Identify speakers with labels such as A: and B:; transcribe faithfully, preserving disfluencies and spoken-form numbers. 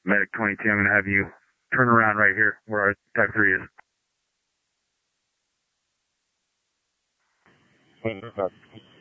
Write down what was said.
A: Medic twenty-two, I'm going to have you turn around right here where our type three is.
B: Wait,